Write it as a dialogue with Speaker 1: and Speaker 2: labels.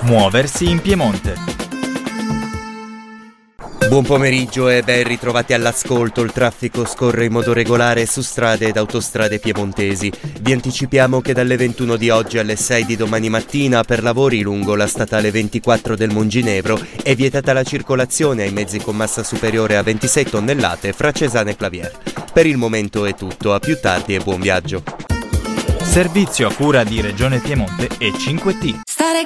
Speaker 1: Muoversi in Piemonte.
Speaker 2: Buon pomeriggio e ben ritrovati all'ascolto. Il traffico scorre in modo regolare su strade ed autostrade piemontesi. Vi anticipiamo che dalle 21 di oggi alle 6 di domani mattina per lavori lungo la statale 24 del Monginevro è vietata la circolazione ai mezzi con massa superiore a 26 tonnellate fra Cesana e Clavier. Per il momento è tutto, a più tardi e buon viaggio.
Speaker 1: Servizio a cura di Regione Piemonte e 5T.